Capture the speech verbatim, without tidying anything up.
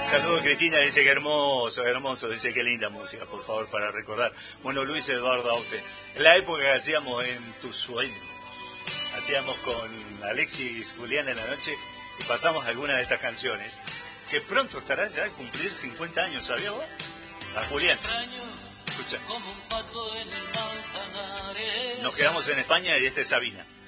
Saludos, Cristina, dice que hermoso, hermoso, dice que linda música, por favor, para recordar. Bueno, Luis Eduardo Aute, en la época que hacíamos En Tu Sueño, hacíamos con Alexis Julián en la noche y pasamos algunas de estas canciones, que pronto estará ya a cumplir cincuenta años, ¿sabías vos? A Julián. Escucha. Nos quedamos en España y este es Sabina.